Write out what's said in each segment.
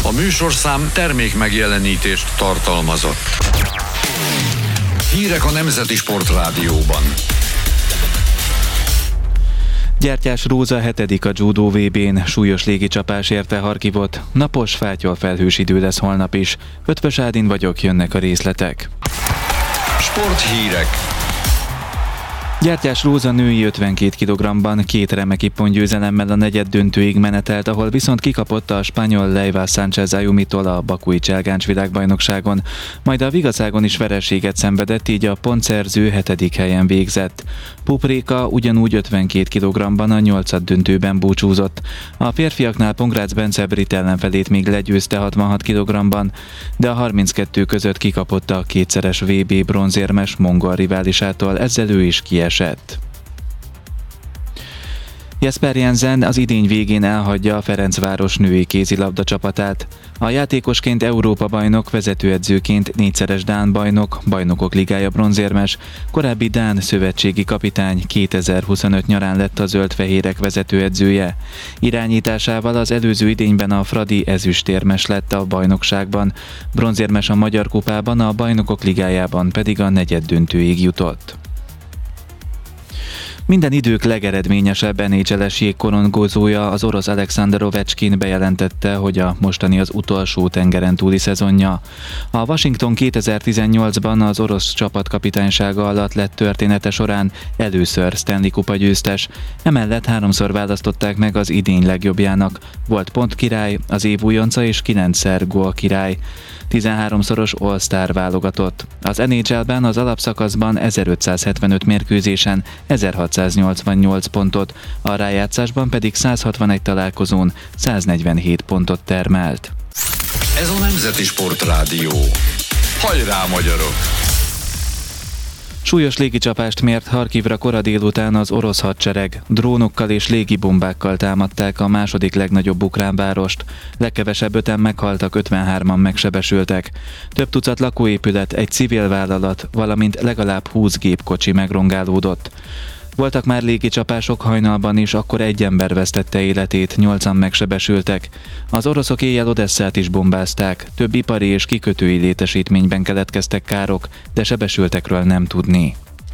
A műsorszám termék megjelenítést tartalmazott. Hírek a Nemzeti Sportrádióban. Gyertyás Róza 7. a judó VB-n, súlyos légicsapás érte Harkivot, napos, fátyol-felhős idő lesz holnap is. Ötvös Ádin vagyok, jönnek a részletek. Sporthírek. Gyertyás Róza női 52 kg-ban 2 remek ippon-győzelemmel a negyeddöntőig menetelt, ahol viszont kikapott a spanyol Leiva Sánchez Ayumitól a bakui cselgáncs világbajnokságon, majd a vigaszágon is vereséget szenvedett, így a pontszerző 7. helyen végzett. Pupréka ugyanúgy 52 kg-ban a 8. döntőben búcsúzott. A férfiaknál Pongrácz Bence brit ellenfelét még legyőzte 66 kg-ban, de a 32 között kikapott a kétszeres VB bronzérmes mongol riválisától, ezzel ő is kiesett. Jesper Jensen az idény végén elhagyja a Ferencváros női kézilabda csapatát. A játékosként Európa-bajnok, vezetőedzőként 4-szeres dán bajnok, Bajnokok Ligája bronzérmes, korábbi dán szövetségi kapitány, 2025 nyarán lett a zöld-fehérek vezetőedzője. Irányításával az előző idényben a Fradi ezüstérmes lett a bajnokságban, bronzérmes a Magyar Kupában, a Bajnokok Ligájában pedig a negyeddöntőig jutott. Minden idők legeredményesebb NHL-es jégkorongozója, az orosz Alexander Ovechkin bejelentette, hogy a mostani az utolsó tengeren túli szezonja. A Washington 2018-ban az orosz csapat kapitánysága alatt lett története során először Stanley Kupa győztes, emellett 3-szor választották meg az idény legjobbjának, volt pontkirály, az év újonca és 9-szer gólkirály. 13-szoros All-Star válogatott. Az NHL-ben az alapszakaszban 1575 mérkőzésen 1688 pontot, a rájátszásban pedig 161 találkozón 147 pontot termelt. Ez a Nemzeti Sportrádió. Hajrá, magyarok! Súlyos légicsapást mért Harkivra kora délután az orosz hadsereg. Drónokkal és légibombákkal támadták a második legnagyobb ukrán várost. Legkevesebb 5-en meghaltak, 53-an megsebesültek. Több tucat lakóépület, egy civil vállalat, valamint legalább 20 gépkocsi megrongálódott. Voltak már légicsapások hajnalban is, akkor egy ember vesztette életét, 8-an megsebesültek. Az oroszok éjjel Odesszát is bombázták, több ipari és kikötői létesítményben keletkeztek károk, de sebesültekről nem tudni.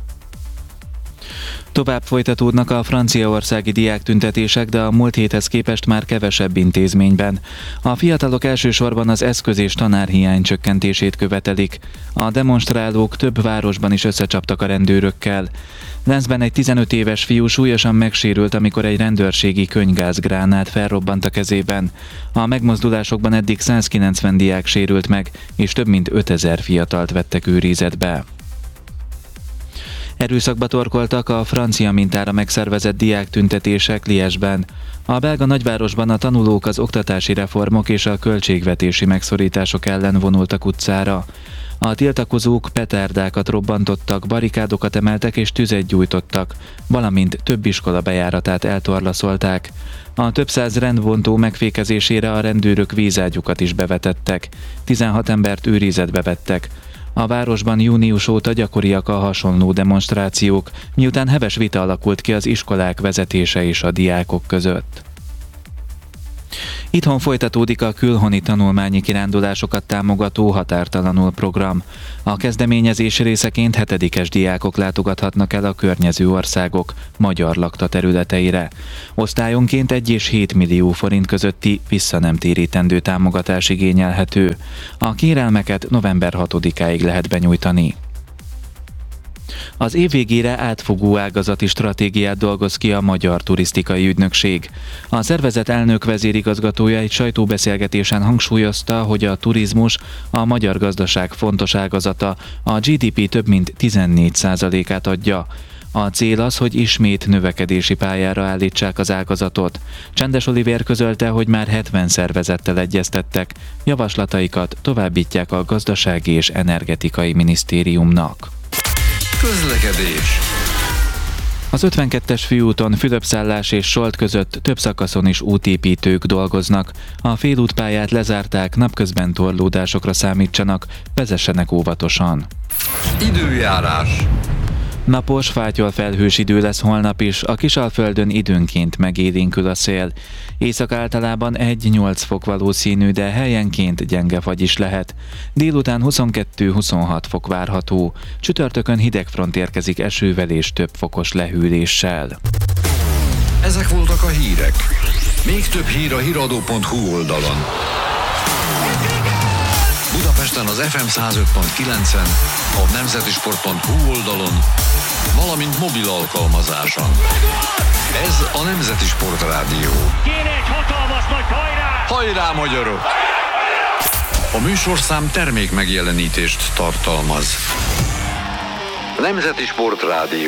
Tovább folytatódnak a franciaországi diáktüntetések, de a múlt héthez képest már kevesebb intézményben. A fiatalok elsősorban az eszköz- és tanárhiány csökkentését követelik. A demonstrálók több városban is összecsaptak a rendőrökkel. Lenzben egy 15 éves fiú súlyosan megsérült, amikor egy rendőrségi könygázgránát felrobbant a kezében. A megmozdulásokban eddig 190 diák sérült meg, és több mint 5000 fiatalt vettek őrizetbe. Erőszakba torkoltak a francia mintára megszervezett diáktüntetések Liège-ben. A belga nagyvárosban a tanulók az oktatási reformok és a költségvetési megszorítások ellen vonultak utcára. A tiltakozók petárdákat robbantottak, barikádokat emeltek és tüzet gyújtottak, valamint több iskola bejáratát eltorlaszolták. A több száz rendbontó megfékezésére a rendőrök vízágyukat is bevetettek. 16 embert őrizetbe vettek. A városban június óta gyakoriak a hasonló demonstrációk, miután heves vita alakult ki az iskolák vezetése és a diákok között. Itthon folytatódik a külhoni tanulmányi kirándulásokat támogató Határtalanul program. A kezdeményezés részeként 7-es diákok látogathatnak el a környező országok magyar lakta területeire. Osztályonként 1 és 7 millió forint közötti visszanemtérítendő támogatás igényelhető. A kérelmeket november 6-áig lehet benyújtani. Az év végére átfogó ágazati stratégiát dolgoz ki a Magyar Turisztikai Ügynökség. A szervezet elnök vezérigazgatója egy sajtóbeszélgetésen hangsúlyozta, hogy a turizmus a magyar gazdaság fontos ágazata, a GDP több mint 14%-át adja. A cél az, hogy ismét növekedési pályára állítsák az ágazatot. Csendes Olivér közölte, hogy már 70 szervezettel egyeztettek, javaslataikat továbbítják a Gazdasági és Energetikai Minisztériumnak. Közlekedés. Az 52-es főúton Fülöp-Szállás és Solt között több szakaszon is útépítők dolgoznak. A félútpályát lezárták, napközben torlódásokra számítsanak, vezessenek óvatosan. Időjárás. Napos, fátyol-felhős idő lesz holnap is, a Kisalföldön időnként megélénkül a szél. Észak általában 1-8 fok valószínű, de helyenként gyenge fagy is lehet. Délután 22-26 fok várható. Csütörtökön hidegfront érkezik esővel és több fokos lehűléssel. Ezek voltak a hírek. Még több hír a hiradó.hu oldalon. Budapesten az FM 105.9-en, a nemzetisport.hu oldalon, valamint mobil alkalmazáson. Ez a Nemzeti Sport Rádió. Kéne egy hatalmas nagy hajrá! Hajrá, magyarok! A műsorszám termék megjelenítést tartalmaz. Nemzeti Sport Rádió.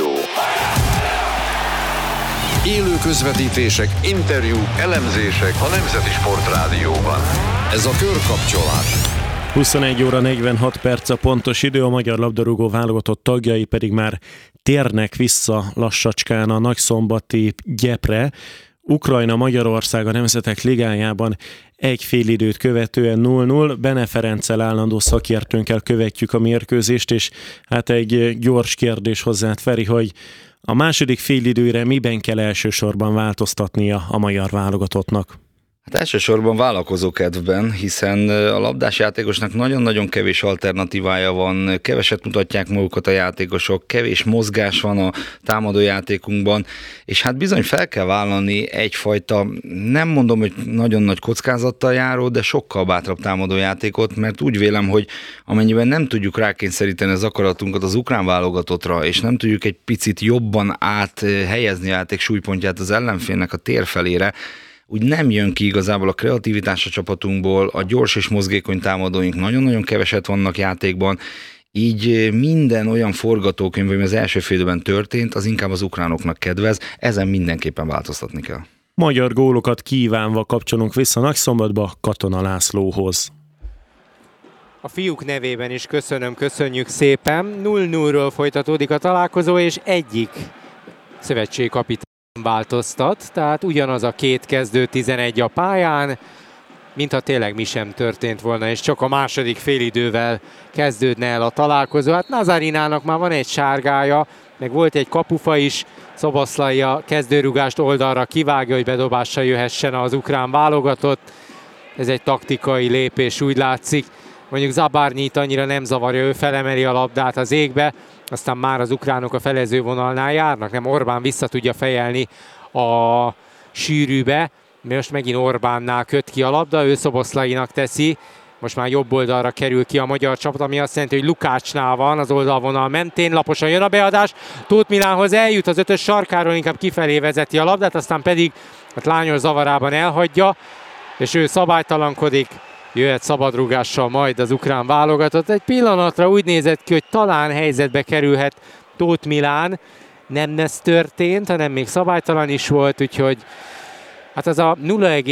Élő közvetítések, interjúk, elemzések a Nemzeti Sport Rádióban. Ez a körkapcsolás. 21 óra 46 perc a pontos idő, a magyar labdarúgó válogatott tagjai pedig már térnek vissza lassacskán a nagyszombati Gyepre. Ukrajna Magyarország a Nemzetek Ligájában egy félidőt követően 0-0. Bene Ferenccel állandó szakértőnkkel követjük a mérkőzést, és hát egy gyors kérdés hozzád, Feri, hogy a második félidőre miben kell elsősorban változtatnia a magyar válogatottnak? Hát elsősorban vállalkozókedvben, hiszen a labdás játékosnak nagyon-nagyon kevés alternatívája van, keveset mutatják magukat a játékosok, kevés mozgás van a támadójátékunkban, és hát bizony fel kell vállalni egyfajta, nem mondom, hogy nagyon nagy kockázattal járó, de sokkal bátrabb támadójátékot, mert úgy vélem, hogy amennyiben nem tudjuk rákényszeríteni az akaratunkat az ukrán válogatottra, és nem tudjuk egy picit jobban áthelyezni a játék súlypontját az ellenfélnek a tér felére, úgy nem jön ki igazából a kreativitás a csapatunkból, a gyors és mozgékony támadóink nagyon-nagyon keveset vannak játékban, így minden olyan forgatókönyv, ami az első félidőben történt, az inkább az ukránoknak kedvez, ezen mindenképpen változtatni kell. Magyar gólokat kívánva kapcsolunk vissza Nagyszombatba Katona Lászlóhoz. A fiúk nevében is köszönjük szépen. 0-0-ről folytatódik a találkozó, és egyik szövetségkapitány változtat, tehát ugyanaz a két kezdő 11 a pályán, mintha tényleg mi sem történt volna, és csak a második félidővel kezdődne el a találkozó. Hát Nazarinának már van egy sárgája, meg volt egy kapufa is, Szoboszlai a kezdőrugást oldalra kivágja, hogy bedobással jöhessen az ukrán válogatott. Ez egy taktikai lépés, úgy látszik. Mondjuk Zabárnyit annyira nem zavarja, ő felemeli a labdát az égbe, aztán már az ukránok a felezővonalnál járnak, nem Orbán vissza tudja fejelni a sűrűbe, most megint Orbánnál köt ki a labda, ő Szoboszlainak teszi, most már jobb oldalra kerül ki a magyar csapat, ami azt jelenti, hogy Lukácsnál van az oldalvonal mentén, laposan jön a beadás, Tóth Milánhoz eljut, az ötös sarkáról inkább kifelé vezeti a labdát, aztán pedig lányos zavarában elhagyja, és ő szabálytalankodik, jöhet szabadrúgással majd az ukrán válogatott. Egy pillanatra úgy nézett ki, hogy talán helyzetbe kerülhet Tóth Milán. Nem ez történt, hanem még szabálytalan is volt, úgyhogy hát az a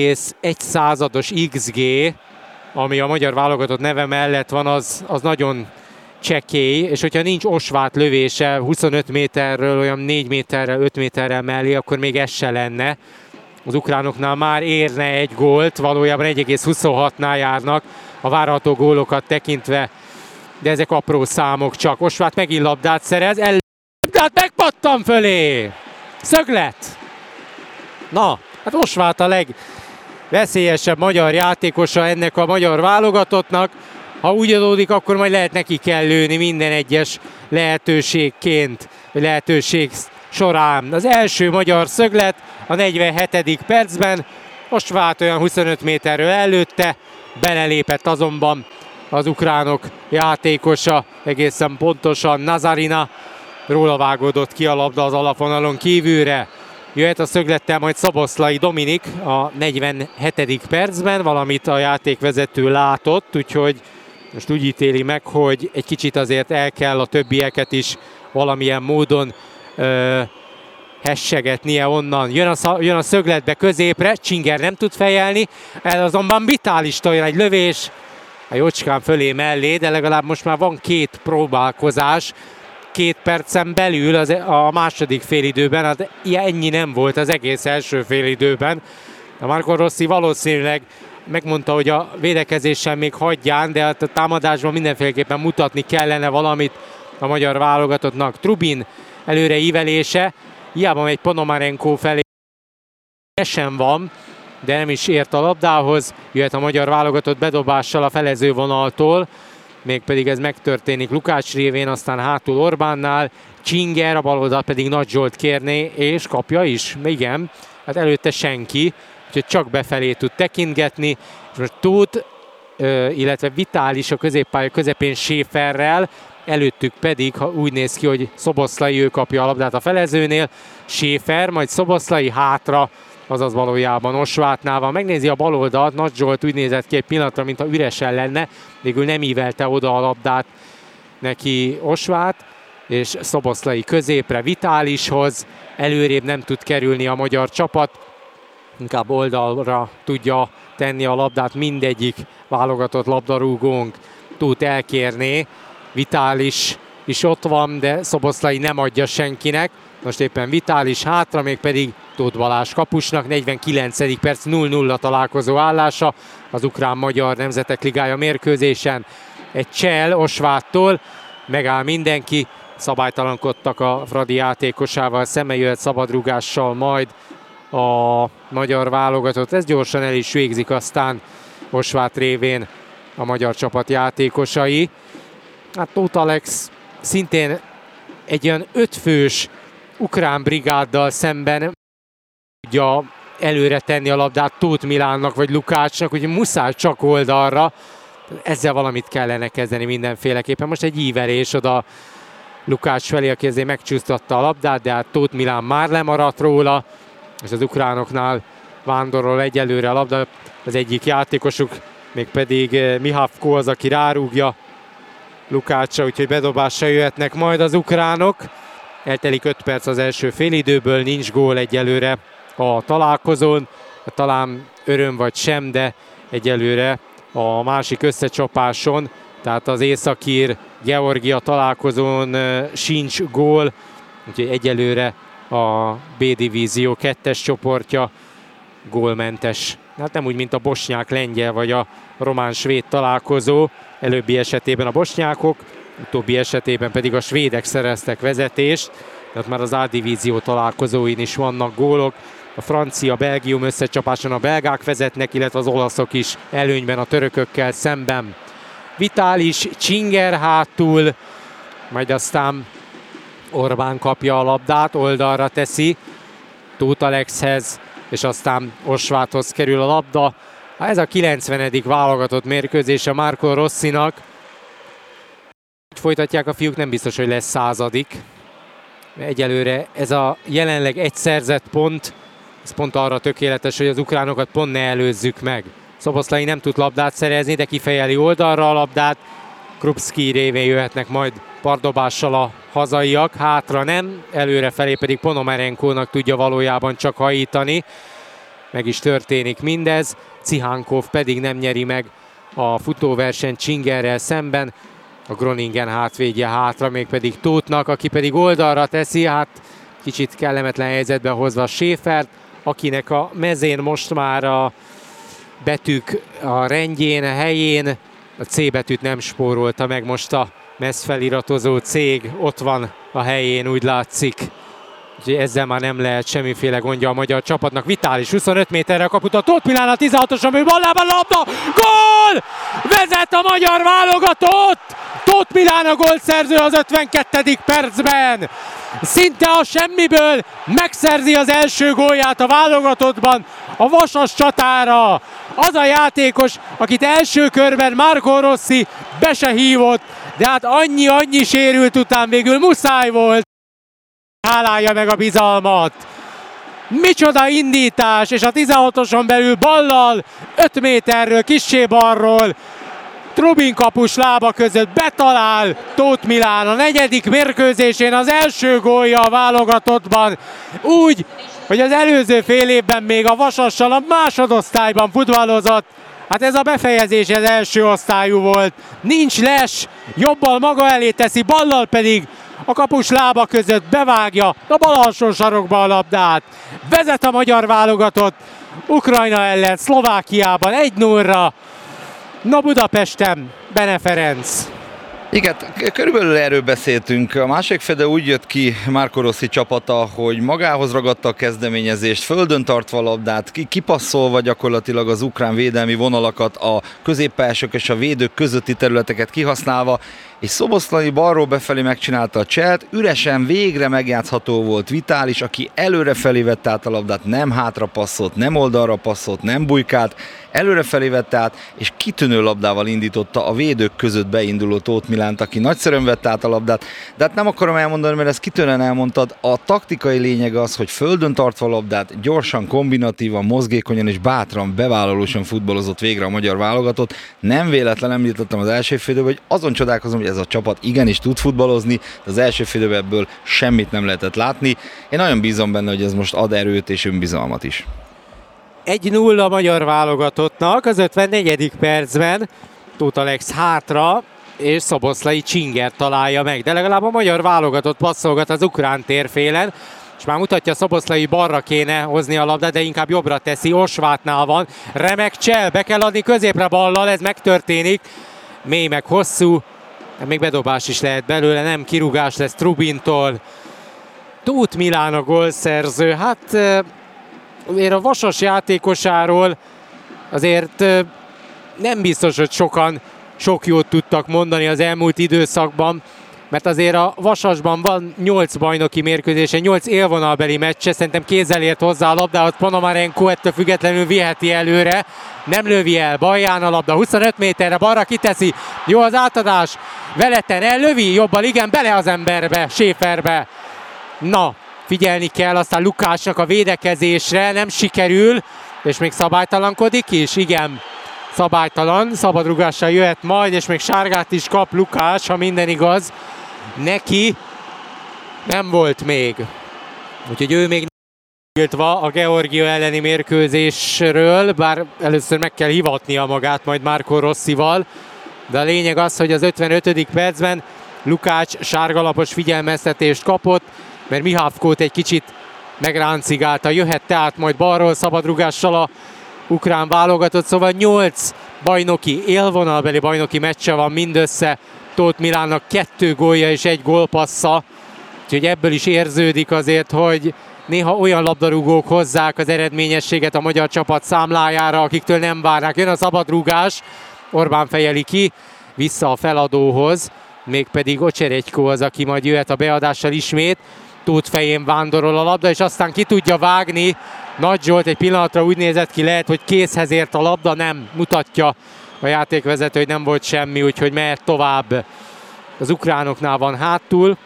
0,1 XG, ami a magyar válogatott neve mellett van, az nagyon csekély, és hogyha nincs Osvát lövése 25 méterről, olyan 4 méterrel, 5 méterrel mellé, akkor még ez se lenne. Az ukránoknál már érne egy gólt, valójában 1,26-nál járnak a várható gólokat tekintve, de ezek apró számok csak. Osvát megint labdát szerez, labdát megpattan fölé! Szöglet! Na, hát Osvát a legveszélyesebb magyar játékosa ennek a magyar válogatottnak. Ha úgy adódik, akkor majd lehet neki kell lőni minden egyes lehetőségként, vagy lehetőség során. Az első magyar szöglet a 47. percben, Osvát olyan 25 méterről előtte, belelépett azonban az ukránok játékosa, egészen pontosan Nazarina, róla vágódott ki a labda az alapvonalon kívülre. Jöhet a szöglettel majd Szoboszlai Dominik a 47. percben, valamit a játékvezető látott, úgyhogy most úgy ítéli meg, hogy egy kicsit azért el kell a többieket is valamilyen módon hessegetnie onnan. Jön a szögletbe középre, Csinger nem tud fejelni, el azonban Vitálista jön egy lövés a jócskán fölé mellé, de legalább most már van két próbálkozás, 2 percen belül a második félidőben, hát ennyi nem volt az egész első félidőben. A Marco Rossi valószínűleg megmondta, hogy a védekezéssel még hagyján, de a támadásban mindenféleképpen mutatni kellene valamit a magyar válogatottnak. Trubin előre ívelése, hiába megy Ponomarenko felé, sem van, de nem is ért a labdához, jöhet a magyar válogatott bedobással a felezővonaltól, mégpedig ez megtörténik Lukács révén, aztán hátul Orbánnál, Csinger, a baloldal pedig Nagy Zsolt kérné, és kapja is, igen, hát előtte senki, úgyhogy csak befelé tud tekintgetni, és most Tóth, illetve Vitális a középpálya közepén Schäferrel, előttük pedig, ha úgy néz ki, hogy Szoboszlai, ő kapja a labdát a felezőnél, Schäfer, majd Szoboszlai hátra, azaz valójában Osvátnál van. Megnézi a baloldalt, Nagy Zsolt úgy nézett ki egy pillanatra, mintha üresen lenne, végül nem ívelte oda a labdát neki Osvát, és Szoboszlai középre Vitálishoz, előrébb nem tud kerülni a magyar csapat, inkább oldalra tudja tenni a labdát mindegyik válogatott labdarúgónk. Tóth elkérné, Vitális is ott van, de Szoboszlai nem adja senkinek. Most éppen Vitális hátra, még pedig Tóth Balázs kapusnak, 49. perc, 0-0 találkozó állása az Ukrán-Magyar Nemzetek Ligája mérkőzésen. Egy csel Osváttól, megáll mindenki, szabálytalankodtak a Fradi játékosával, szembe jöhet szabadrúgással majd a magyar válogatott. Ez gyorsan el is végzik aztán Osvát révén a magyar csapat játékosai. Hát Tóth Alex szintén egy olyan 5 fős ukrán brigáddal szemben tudja előre tenni a labdát Tóth Milánnak vagy Lukácsnak, úgyhogy muszáj csak oldalra. Ezzel valamit kellene kezdeni mindenféleképpen. Most egy ívelés oda Lukács felé, aki ezért megcsúsztatta a labdát, de hát Tóth Milán már lemaradt róla, és az ukránoknál vándorol egyelőre a labda. Az egyik játékosuk, mégpedig Mihavko az, aki rárúgja Lukácsra, úgyhogy bedobásra jöhetnek majd az ukránok. Eltelik 5 perc az első félidőből, nincs gól egyelőre a találkozón. Talán öröm vagy sem, de egyelőre a másik összecsapáson, tehát az északír Georgia találkozón sincs gól, úgyhogy egyelőre a B-divízió 2-es csoportja gólmentes. Hát nem úgy, mint a bosnyák-lengyel vagy a román-svéd találkozó, előbbi esetében a bosnyákok, utóbbi esetében pedig a svédek szereztek vezetést, tehát már az A-divízió találkozóin is vannak gólok. A Francia-Belgium összecsapáson a belgák vezetnek, illetve az olaszok is előnyben a törökökkel szemben. Vitális, Csinger hátul, majd aztán Orbán kapja a labdát, oldalra teszi Tóth Alexhez, és aztán Osváthoz kerül a labda. Ez a 90. válogatott mérkőzése Marco Rossinak. Folytatják a fiúk, nem biztos, hogy lesz 100. Egyelőre ez a jelenleg egy szerzett pont, ez pont arra tökéletes, hogy az ukránokat pont ne előzzük meg. Szoboszlai nem tud labdát szerezni, de kifejeli oldalra a labdát. Krupski révén jöhetnek majd pardobással a hazaiak, hátra nem, előre felé pedig Ponomarenkónak tudja valójában csak hajítani. Meg is történik mindez, Cihánkov pedig nem nyeri meg a futóverseny Csingerrel szemben. A Groningen hátvédje hátra, mégpedig Tóthnak, aki pedig oldalra teszi, hát kicsit kellemetlen helyzetbe hozva Schäfert, akinek a mezén most már a betűk a rendjén, a helyén, a C betűt nem spórolta meg, most a mezfeliratozó cég ott van a helyén, úgy látszik. Úgyhogy ezzel már nem lehet semmiféle gondja a magyar csapatnak. Vitális 25 méterre a kaputa, Tóth Milán a 16-oson, ő ballában labda, gól! Vezet a magyar válogatott! Tóth Milán a gólszerző az 52. percben. Szinte a semmiből megszerzi az első gólját a válogatottban a vasas csatára. Az a játékos, akit első körben Marco Rossi be se hívott, de hát annyi sérült után végül muszáj volt. Hálálja meg a bizalmat. Micsoda indítás, és a 16-oson belül ballal 5 méterről, kissé balról Trubin kapus lába között betalál Tóth Milán a 4. mérkőzésén, az első gólja a válogatottban. Úgy, hogy az előző fél évben még a Vasassal a másodosztályban futballozott. Hát ez a befejezés az első osztályú volt. Nincs les, jobbal maga elé teszi, ballal pedig a kapus lába között bevágja a bal alsó sarokba a labdát. Vezet a magyar válogatott Ukrajna ellen Szlovákiában 1-0-ra. Na Budapesten, Bene Ferenc. Igen, körülbelül erről beszéltünk. A másik fele úgy jött ki Marco Rossi csapata, hogy magához ragadta a kezdeményezést, földön tartva a labdát, kipasszolva gyakorlatilag az ukrán védelmi vonalakat, a középpályások és a védők közötti területeket kihasználva, és Szoboszlai balról befelé megcsinálta a cselt, üresen végre megjátszható volt Vitális, aki előrefelé vette át a labdát, nem hátra passzolt, nem oldalra passzolt, nem bujkált, előrefelé vette át, és kitűnő labdával indította a védők között beinduló Tóth Milánt, aki nagyszerűen vette át a labdát, de hát nem akarom elmondani, mert ezt kitűnően elmondtad, a taktikai lényeg az, hogy földön tartva a labdát, gyorsan, kombinatívan, mozgékonyan és bátran, bevállalósan futballozott végre a magyar válogatott. Nem véletlen említettem az első félidőben, hogy azon csodálkozom, hogy ez a csapat igenis tud futballozni, de az első félidőben ebből semmit nem lehetett látni. Én nagyon bízom benne, hogy ez most ad erőt és önbizalmat is. 1-0 a magyar válogatottnak az 54. percben. Tóth Alex hátra, és Szoboszlai Csinger találja meg. De legalább a magyar válogatott passzolgat az ukrán térfélen, és már mutatja, Szoboszlai balra kéne hozni a labdát, de inkább jobbra teszi, Osvátnál van. Remek csel, be kell adni középre ballal, ez megtörténik. Mély meg hosszú, de még bedobás is lehet belőle, nem kirúgás lesz Trubintól. Tóth Milán a gólszerző, hát azért a Vasas játékosáról azért nem biztos, hogy sokan sok jót tudtak mondani az elmúlt időszakban, mert azért a Vasasban van 8 bajnoki mérkőzése, 8 élvonalbeli meccse, szerintem kézzel ért hozzá a labdához, Ponomarenko ettől függetlenül viheti előre, nem lövi el, balján a labda, 25 méterre balra kiteszi, jó az átadás, Veleten ellövi, jobbal igen, bele az emberbe, Schäferbe. Na, figyelni kell aztán Lukásnak a védekezésre, nem sikerül, és még szabálytalankodik is, igen. Szabálytalan, szabadrugással jöhet majd, és még sárgát is kap Lukás, ha minden igaz. Neki nem volt még. Úgyhogy ő még nem tiltva a Georgia elleni mérkőzésről, bár először meg kell hivatnia magát majd Marco Rossival. De a lényeg az, hogy az 55. percben Lukács sárgalapos figyelmeztetést kapott, mert Mihávkót egy kicsit megráncigálta. Jöhet tehát majd balról szabadrugással a ukrán válogatott, szóval 8 bajnoki, élvonalbeli bajnoki meccse van mindössze Tóth Milánnak, 2 gólja és 1 gólpassza, úgyhogy ebből is érződik azért, hogy néha olyan labdarúgók hozzák az eredményességet a magyar csapat számlájára, akiktől nem várnák. Jön a szabadrúgás, Orbán fejeli ki, vissza a feladóhoz, mégpedig Ocseregykó az, aki majd jöhet a beadással ismét. Tóth fején vándorol a labda, és aztán ki tudja vágni. Nagy Zsolt egy pillanatra úgy nézett ki, lehet, hogy kézhez ért a labda, nem mutatja a játékvezető, hogy nem volt semmi, úgyhogy mehet tovább. Az ukránoknál van hátul,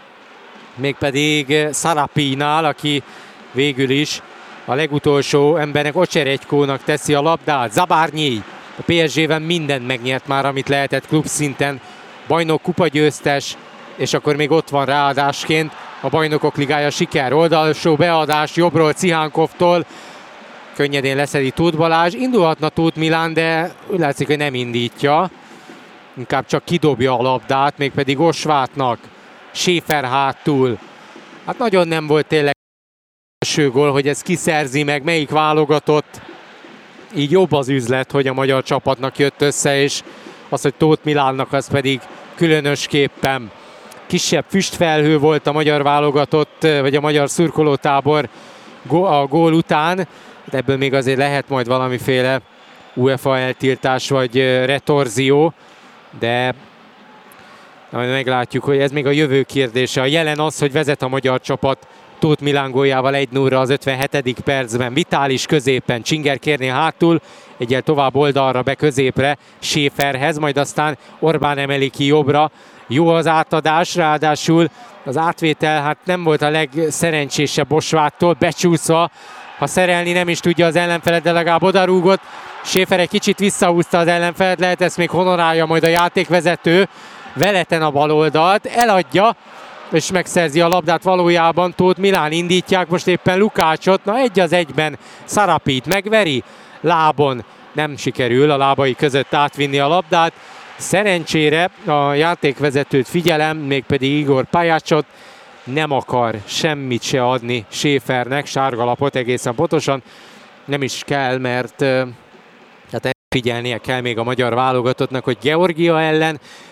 mégpedig Sarapinál, aki végül is a legutolsó embernek, Ocseregykónak teszi a labdát. Zabárnyi a PSG-ben mindent megnyert már, amit lehetett klubszinten. Bajnok, kupagyőztes, és akkor még ott van ráadásként a Bajnokok Ligája siker. Oldalsó beadás jobbról Cihánkovtól, könnyedén leszedi Tóth Balázs. Indulhatna Tóth Milán, de úgy látszik, hogy nem indítja. Inkább csak kidobja a labdát, mégpedig Osvátnak. Schäfer hátul. Hát nagyon nem volt tényleg első gól, hogy ez kiszerzi meg, melyik válogatott. Így jobb az üzlet, hogy a magyar csapatnak jött össze, és az, hogy Tóth Milánnak az pedig különösképpen. Kisebb füstfelhő volt a magyar válogatott, vagy a magyar szurkolótábor a gól után. Ebből még azért lehet majd valamiféle UEFA eltiltás vagy retorzió, de meglátjuk, hogy ez még a jövő kérdése. A jelen az, hogy vezet a magyar csapat Tóth Milán góljával 1-0-ra az 57. percben. Vitális középen, Csinger kérné hátul, egyel tovább oldalra be középre Schäferhez, majd aztán Orbán emeli ki jobbra. Jó az átadás, ráadásul az átvétel hát nem volt a legszerencsésebb Osváttól, becsúszva, ha szerelni nem is tudja az ellenfelet, de legalább odarúgott. Schäfer egy kicsit visszahúzta az ellenfelet, lehet ezt még honorálja majd a játékvezető. Veleten a bal oldalt, eladja, és megszerzi a labdát valójában. Tóth Milán indítják most éppen Lukácsot, na 1-1 Sarapit megveri, lábon nem sikerül a lábai között átvinni a labdát. Szerencsére a játékvezetőt figyelem, mégpedig Igor Pajácsot, nem akar semmit se adni Schäfernek, sárgalapot egészen pontosan, nem is kell, mert hát figyelnie kell még a magyar válogatottnak, hogy Georgia ellen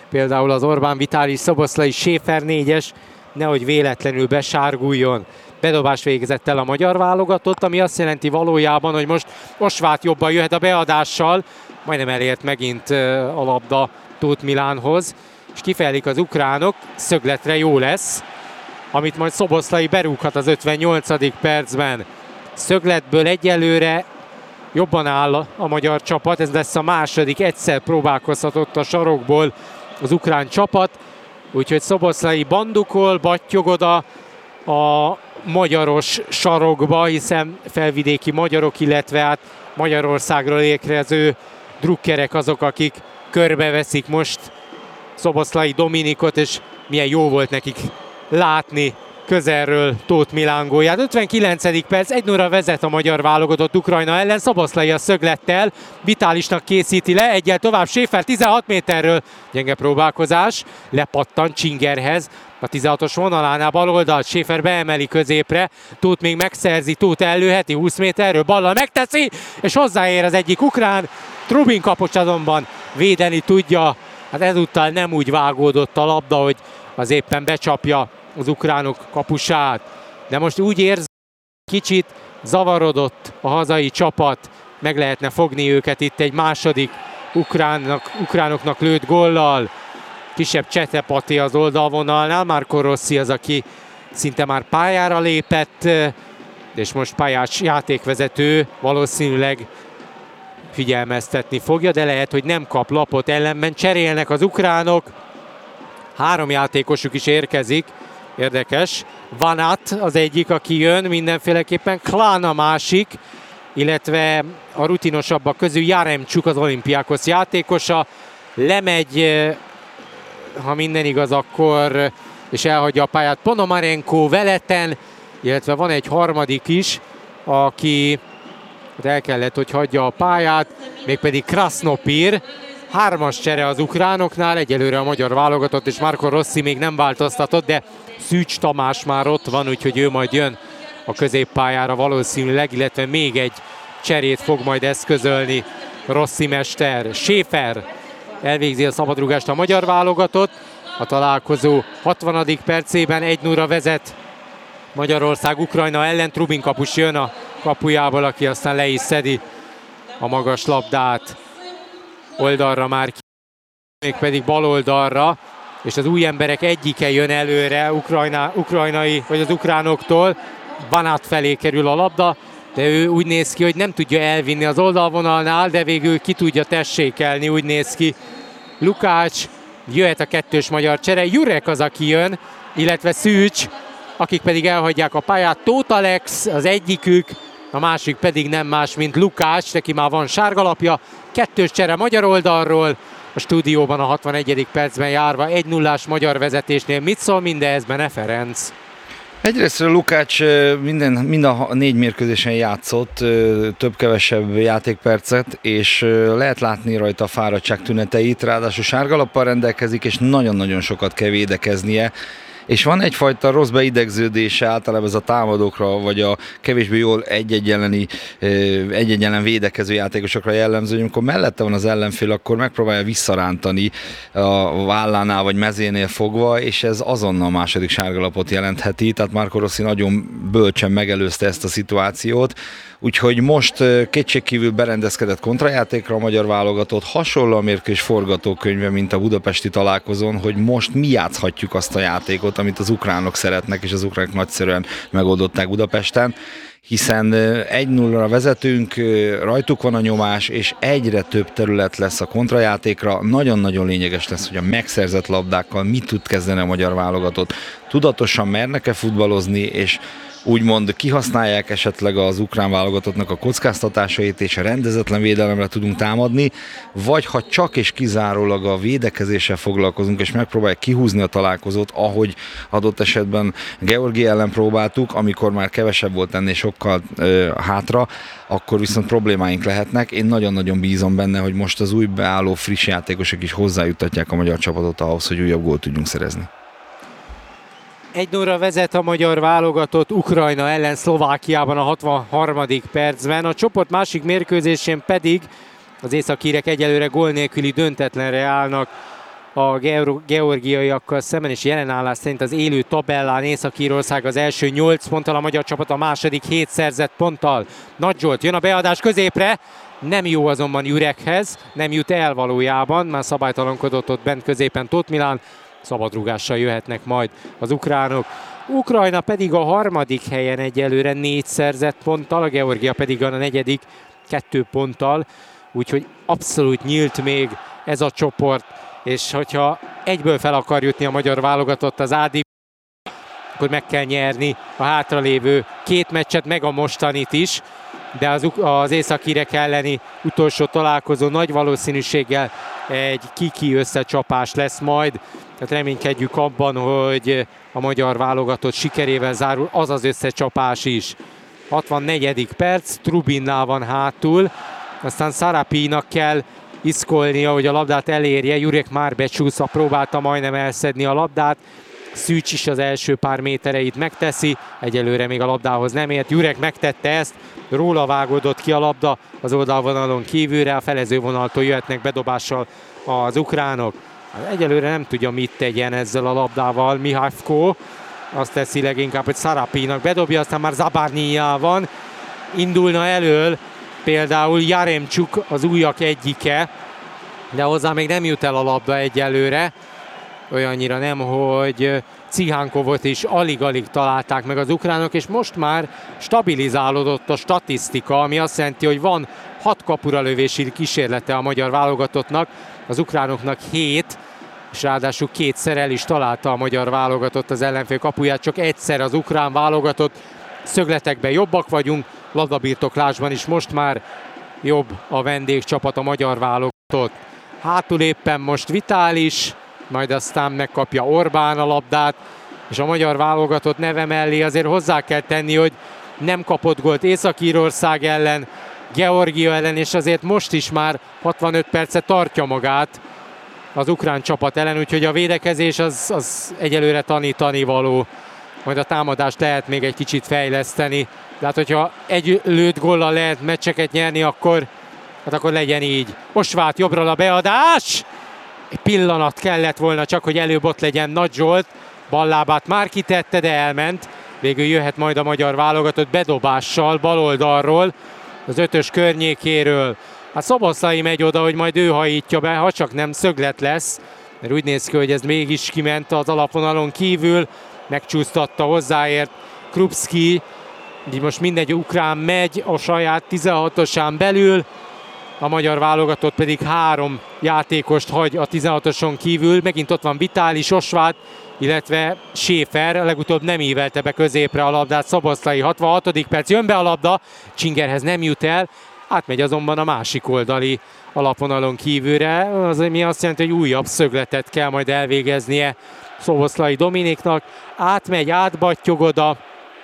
például az Orbán Vitális Szoboszlai Schäfer 4-es, nehogy véletlenül besárguljon. Bedobás végzett el a magyar válogatott, ami azt jelenti valójában, hogy most Osváth jobban jöhet a beadással, majdnem elért megint a labda Tóth Milánhoz, és kifejlik az ukránok, szögletre jó lesz, amit majd Szoboszlai berúghat az 58. percben. Szögletből egyelőre jobban áll a magyar csapat, ez lesz a második, egyszer próbálkozhatott a sarokból az ukrán csapat, úgyhogy Szoboszlai bandukol, battyog oda a magyaros sarokba, hiszen felvidéki magyarok, illetve hát Magyarországról érkező drukkerek azok, akik körbeveszik most Szoboszlai Dominikot, és milyen jó volt nekik látni közelről Tóth Milán gólját. 59. perc, 1-0-ra vezet a magyar válogatott Ukrajna ellen, Szoboszlai a szöglettel, Vitálisnak készíti le, egyel tovább Schäfer 16 méterről, gyenge próbálkozás, lepattan Csingerhez, a 16-os vonalánál bal oldalt, Schäfer beemeli középre, Tóth még megszerzi, Tóth ellőheti 20 méterről, ballal megteszi, és hozzáér az egyik ukrán, Trubin Kapocs azonban védeni tudja, hát ezúttal nem úgy vágódott a labda, hogy az éppen becsapja az ukránok kapusát, de most úgy érzi, kicsit zavarodott a hazai csapat, meg lehetne fogni őket itt egy második ukránoknak lőtt góllal. Kisebb csetepati az oldalvonalnál, Marco Rossi az, aki szinte már pályára lépett, és most pályás játékvezető valószínűleg figyelmeztetni fogja, de lehet, hogy nem kap lapot, ellenben cserélnek az ukránok. 3 játékosuk is érkezik, érdekes. Vanat az egyik, aki jön, mindenféleképpen Klán a másik, illetve a rutinosabbak közül Jaremcsuk, az Olympiakos játékosa. Lemegy, ha minden igaz, akkor, és elhagyja a pályát Ponomarenko Veleten, illetve van egy harmadik is, aki el kellett, hogy hagyja a pályát, mégpedig Krasnopir. 3-as csere az ukránoknál, egyelőre a magyar válogatott, és Marco Rossi még nem változtatott, de Szűcs Tamás már ott van, úgyhogy ő majd jön a középpályára valószínűleg, illetve még egy cserét fog majd eszközölni Rossi mester. Schäfer elvégzi a szabadrúgást a magyar válogatott, a találkozó 60. percében 1-0-ra vezet Magyarország Ukrajna ellen, Trubin kapus jön a kapujából, aki aztán le is szedi a magas labdát. Oldalra már ki, mégpedig bal oldalra, és az új emberek egyike jön előre ukrajnai, vagy az ukránoktól. Vanat felé kerül a labda, de ő úgy néz ki, hogy nem tudja elvinni az oldalvonalnál, de végül ki tudja tessékelni, úgy néz ki. Lukács, jöhet a 2-ös magyar csere, Jurek az, aki jön, illetve Szűcs, akik pedig elhagyják a pályát. Tóth Alex az egyikük, a másik pedig nem más, mint Lukács, neki már van sárgalapja. 2-ös csere magyar oldalról, a stúdióban a 61. percben járva 1-0-ás magyar vezetésnél. Mit szól mindehhez Bene Ferenc? Egyrésztről Lukács mind a 4 mérkőzésen játszott, több-kevesebb játékpercet, és lehet látni rajta a fáradtság tüneteit, ráadásul sárgalappal rendelkezik, és nagyon-nagyon sokat kell védekeznie. És van egyfajta rossz beidegződése általában ez a támadókra, vagy a kevésbé jól egy-egy ellen védekező játékosokra jellemző, hogy amikor mellette van az ellenfél, akkor megpróbálja visszarántani a vállánál vagy mezénél fogva, és ez azonnal második sárgalapot jelentheti, tehát Marco Rossi nagyon bölcsen megelőzte ezt a szituációt. Úgyhogy most kétségkívül berendezkedett kontrajátékra a magyar válogatott, hasonló a mérkőzés forgatókönyve, mint a budapesti találkozón, hogy most mi játszhatjuk azt a játékot, amit az ukránok szeretnek, és az ukránok nagyszerűen megoldották Budapesten, hiszen 1-0-ra vezetünk, rajtuk van a nyomás, és egyre több terület lesz a kontrajátékra. Nagyon-nagyon lényeges lesz, hogy a megszerzett labdákkal mit tud kezdeni a magyar válogatott. Tudatosan mernek-e futballozni, és úgymond kihasználják esetleg az ukrán válogatottnak a kockáztatásait, és a rendezetlen védelemre tudunk támadni, vagy ha csak és kizárólag a védekezéssel foglalkozunk, és megpróbáljuk kihúzni a találkozót, ahogy adott esetben Georgia ellen próbáltuk, amikor már kevesebb volt ennél sokkal hátra, akkor viszont problémáink lehetnek. Én nagyon-nagyon bízom benne, hogy most az új beálló friss játékosok is hozzájuttatják a magyar csapatot ahhoz, hogy újabb gólt tudjunk szerezni. 1-0-ra vezet a magyar válogatott Ukrajna ellen Szlovákiában a 63. percben. A csoport másik mérkőzésén pedig az északírek egyelőre gól nélküli döntetlenre állnak a georgiaiakkal szemben, és jelen állás szerint az élő tabellán Észak-Írország az első 8 ponttal, a magyar csapat a második 7 szerzett ponttal. Nagy Zsolt jön a beadás középre, nem jó azonban Jurekhez, nem jut el valójában, már szabálytalankodott ott bent középen Tóth Milán, szabadrúgással jöhetnek majd az ukránok. Ukrajna pedig a harmadik helyen egyelőre 4 szerzett ponttal, a Georgia pedig a negyedik 2 ponttal, úgyhogy abszolút nyílt még ez a csoport, és hogyha egyből fel akar jutni a magyar válogatott az AD, akkor meg kell nyerni a hátralévő 2 meccset, meg a mostanit is, de az északírek elleni utolsó találkozó nagy valószínűséggel egy kiki összecsapás lesz majd. Tehát reménykedjük abban, hogy a magyar válogatott sikerével zárul az az összecsapás is. 64. perc, Trubinnál van hátul, aztán Sarapijnak kell iszkolnia, hogy a labdát elérje. Jurek már becsúszva próbálta majdnem elszedni a labdát. Szűcs is az első pár métereit megteszi, egyelőre még a labdához nem ért. Jurek megtette ezt, róla vágódott ki a labda az oldalvonalon kívülre, a felezővonaltól jöhetnek bedobással az ukránok. Egyelőre nem tudja, mit tegyen ezzel a labdával Mihajfko. Azt teszi leginkább, hogy Sarapijnak bedobja, aztán már Zabarnyija van. Indulna elől például Jaremcsuk, az újak egyike, de hozzá még nem jut el a labda egyelőre. Olyannyira nem, hogy Cihánkovot is alig-alig találták meg az ukránok, és most már stabilizálódott a statisztika, ami azt jelenti, hogy van 6 kapura lövési kísérlete a magyar válogatottnak, az ukránoknak 7, és ráadásul 2-szer el is találta a magyar válogatott az ellenfél kapuját, csak egyszer az ukrán válogatott. Szögletekben jobbak vagyunk, labdabirtoklásban is most már jobb a vendégcsapat, a magyar válogatott. Hátul éppen most Vitális, majd aztán megkapja Orbán a labdát, és a magyar válogatott neve mellé azért hozzá kell tenni, hogy nem kapott gólt Észak-Írország ellen, Georgia ellen, és azért most is már 65 percet tartja magát az ukrán csapat ellen, úgyhogy a védekezés az egyelőre tanítani való. Majd a támadást lehet még egy kicsit fejleszteni, de hát hogyha egy lőtt góllal lehet meccseket nyerni, akkor legyen így. Osváth jobbról a beadás! Egy pillanat kellett volna csak, hogy előbb ott legyen Nagy Zsolt. Ballábát már kitette, de elment. Végül jöhet majd a magyar válogatott bedobással bal oldalról, az 5-ös környékéről. Hát Szoboszlai megy oda, hogy majd ő hajítja be, ha csak nem szöglet lesz. Mert úgy néz ki, hogy ez mégis kiment az alapvonalon kívül. Megcsúsztatta, hozzáért Krupski. Így most mindegy ukrán megy a saját 16-osán belül. A magyar válogatott pedig 3 játékost hagy a 16-oson kívül. Megint ott van Vitális, Osváth, illetve Schäfer. Legutóbb nem ívelte be középre a labdát Szoboszlai. 66. perc, jön be a labda, Csingerhez nem jut el. Átmegy azonban a másik oldali alapvonalon kívülre. Az, ami azt jelenti, hogy újabb szögletet kell majd elvégeznie Szoboszlai Dominiknak. Átmegy, átbattyog oda,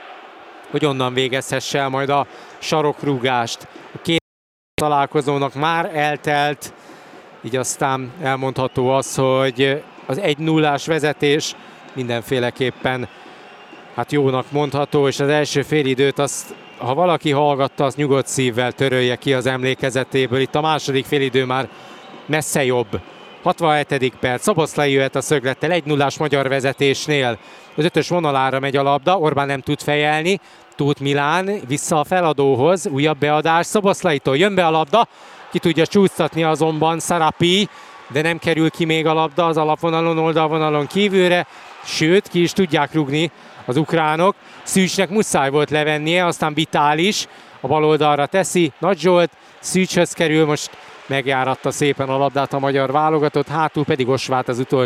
hogy onnan végezhesse el majd a sarokrúgást. A két találkozónak már eltelt, így aztán elmondható az, hogy az 1-0-ás vezetés mindenféleképpen hát jónak mondható, és az első félidőt azt, ha valaki hallgatta, azt nyugodt szívvel törölje ki az emlékezetéből. Itt a második félidő már messze jobb. 67. perc, Szoboszlai jöhet a szöglettel 1-0-ás magyar vezetésnél. Az 5-ös vonalára megy a labda, Orbán nem tud fejelni, Tóth Milán vissza a feladóhoz, újabb beadás Szoboszlaitól, jön be a labda, ki tudja csúsztatni azonban Sarapij, de nem kerül ki még a labda az alapvonalon, oldalvonalon kívülre, sőt ki is tudják rugni az ukránok. Szűcsnek muszáj volt levennie, aztán Vitális a bal oldalra teszi, Nagy Zsolt, Szűcshöz kerül, most megjáratta szépen a labdát a magyar válogatott, hátul pedig Osváth az utolsó